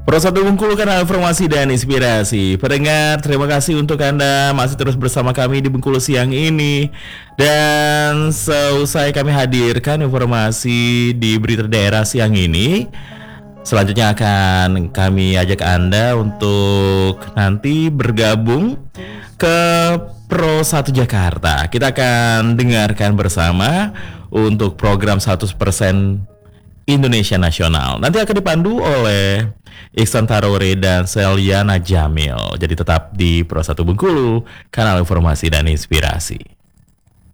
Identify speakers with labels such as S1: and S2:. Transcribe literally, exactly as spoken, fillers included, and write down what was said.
S1: Pro satu Bengkulu, kanal informasi dan inspirasi. Pendengar, terima kasih untuk Anda masih terus bersama kami di Bengkulu siang ini. Dan selesai kami hadirkan informasi di berita daerah siang ini, selanjutnya akan kami ajak Anda untuk nanti bergabung ke Pro satu Jakarta. Kita akan dengarkan bersama untuk program seratus persen Indonesia Nasional. Nanti akan dipandu oleh Iksan Tarore dan Selyana Jamil. Jadi tetap di Pro satu Bengkulu, kanal informasi dan inspirasi.